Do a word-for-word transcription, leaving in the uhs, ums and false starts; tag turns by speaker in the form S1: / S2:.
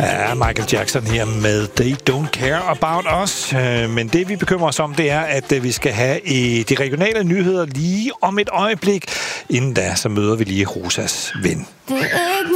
S1: Ja, Michael Jackson her med They Don't Care About Us. Men det, vi bekymrer os om, det er, at vi skal have de regionale nyheder lige om et øjeblik. Inden da, så møder vi lige Rosas ven.